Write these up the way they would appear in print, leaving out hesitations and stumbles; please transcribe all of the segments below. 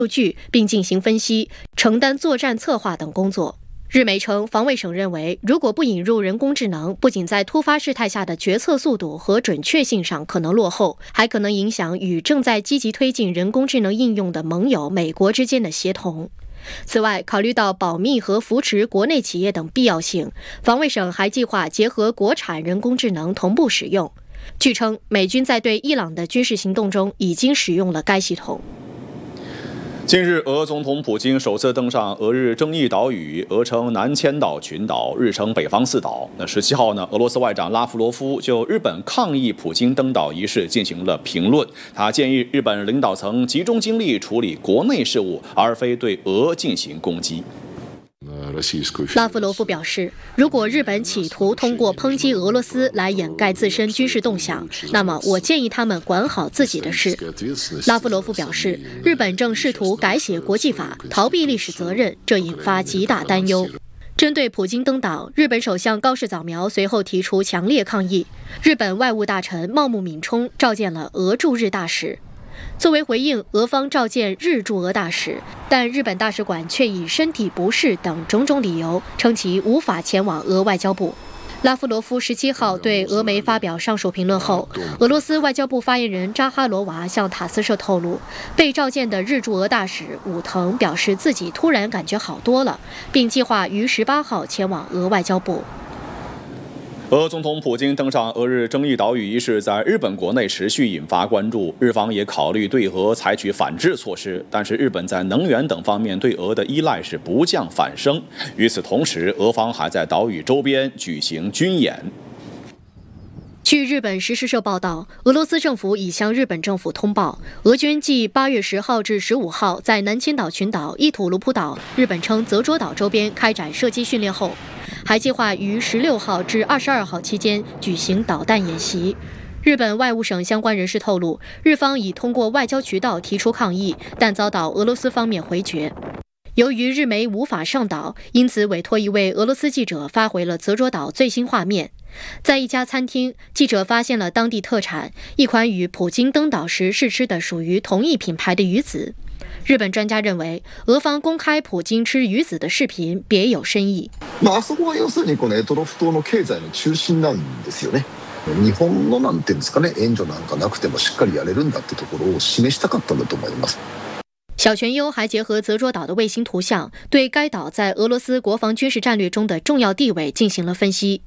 数据并进行分析，承担作战策划等工作。日媒称，防卫省认为，如果不引入人工智能，不仅在突发事态下的决策速度和准确性上可能落后，还可能影响与正在积极推进人工智能应用的盟友美国之间的协同。此外，考虑到保密和扶持国内企业等必要性，防卫省还计划结合国产人工智能同步使用。据称，美军在对伊朗的军事行动中已经使用了该系统。 近日，俄总统普京首次登上俄日争议岛屿，俄称南千岛群岛，日称北方四岛。17号俄罗斯外长拉夫罗夫就日本抗议普京登岛一事进行了评论。他建议日本领导层集中精力处理国内事务，而非对俄进行攻击。 拉夫罗夫表示，如果日本企图通过抨击俄罗斯来掩盖自身军事动向，那么我建议他们管好自己的事。拉夫罗夫表示，日本正试图改写国际法，逃避历史责任，这引发极大担忧。针对普京登岛，日本首相高市早苗随后提出强烈抗议。日本外务大臣茂木敏充召见了俄驻日大使。作为回应，俄方召见日驻俄大使，但日本大使馆却以身体不适等种种理由，称其无法前往俄外交部。拉夫罗夫17号对俄媒发表上述评论后，俄罗斯外交部发言人扎哈罗娃向塔斯社透露，被召见的日驻俄大使武藤表示自己突然感觉好多了，并计划于18号前往俄外交部。 俄总统普京登上俄日争议岛屿一事在日本国内持续引发关注，日方也考虑对俄采取反制措施，但是日本在能源等方面对俄的依赖是不降反升。与此同时，俄方还在岛屿周边举行军演。 据日本时事社报道，俄罗斯政府已向日本政府通报，俄军继8月10号至15号在南千岛群岛、伊土卢普岛（日本称泽捉岛）周边开展射击训练后，还计划于16号至22号期间举行导弹演习。日本外务省相关人士透露，日方已通过外交渠道提出抗议，但遭到俄罗斯方面回绝。由于日媒无法上岛，因此委托一位俄罗斯记者发回了泽捉岛最新画面。在一家餐厅，记者发现了当地特产，一款与普京登岛时试吃的属于同一品牌的鱼子。日本专家认为，俄方公开普京吃鱼子的視頻別有深意。 あそこは要するにこの択捉島の経済の中心なんですよね。日本のなんていうんですかね、援助なんかなくてもしっかりやれるんだってところを示したかったんだと思います。 小泉优还结合泽捉岛的卫星图像，对该岛在俄罗斯国防军事战略中的重要地位进行了分析。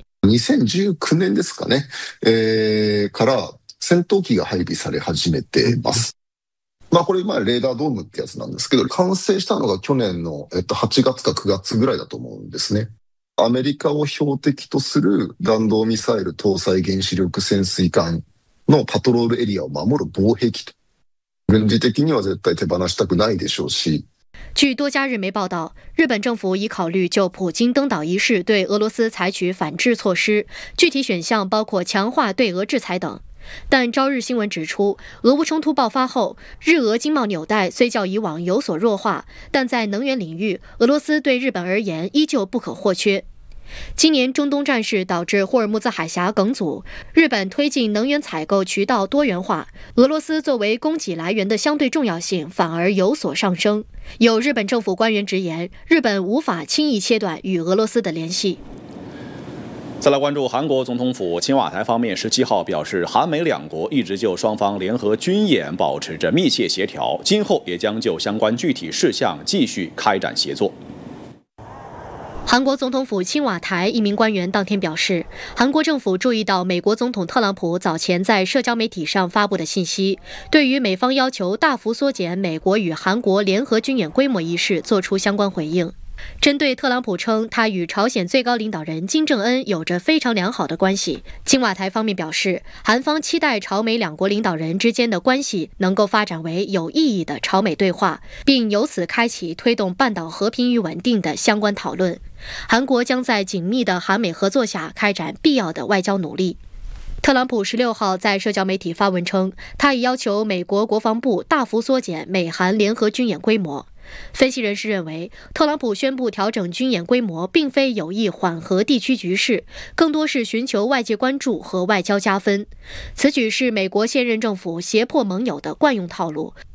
2019年ですかね、から戦闘機が配備され始めてます。これレーダードームってやつなんですけど、完成したのが去年の8月か9月ぐらいだと思うんですね。アメリカを標的とする弾道ミサイル搭載原子力潜水艦のパトロールエリアを守る防壁と。軍事的には絶対手放したくないでしょうし。 据多家日媒报道，日本政府已考虑就普京登岛一事对俄罗斯采取反制措施，具体选项包括强化对俄制裁等。但朝日新闻指出，俄乌冲突爆发后，日俄经贸纽带虽较以往有所弱化，但在能源领域，俄罗斯对日本而言依旧不可或缺。今年中东战事导致霍尔木兹海峡梗阻，日本推进能源采购渠道多元化，俄罗斯作为供给来源的相对重要性反而有所上升。有日本政府官员直言，日本无法轻易切断与俄罗斯的联系。 再来关注韩国总统府青瓦台方面17号表示，韩美两国一直就双方联合军演保持着密切协调，今后也将就相关具体事项继续开展协作。 韩国总统府青瓦台一名官员当天表示，韩国政府注意到美国总统特朗普早前在社交媒体上发布的信息，对于美方要求大幅缩减美国与韩国联合军演规模一事作出相关回应。针对特朗普称他与朝鲜最高领导人金正恩有着非常良好的关系，青瓦台方面表示，韩方期待朝美两国领导人之间的关系能够发展为有意义的朝美对话，并由此开启推动半岛和平与稳定的相关讨论。韩国将在紧密的韩美合作下开展必要的外交努力。特朗普16号在社交媒体发文称，他已要求美国国防部大幅缩减美韩联合军演规模。分析人士认为，特朗普宣布调整军演规模并非有意缓和地区局势，更多是寻求外界关注和外交加分。此举是美国现任政府胁迫盟友的惯用套路，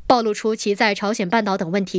暴露出其在朝鲜半岛等问题